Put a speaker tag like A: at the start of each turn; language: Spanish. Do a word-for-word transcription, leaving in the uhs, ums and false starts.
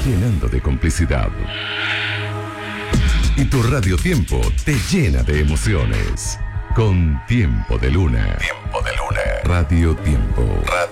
A: llenando de complicidad. Y tu Radio Tiempo te llena de emociones. Con Tiempo de Luna. Tiempo de Luna. Radio Tiempo. Radio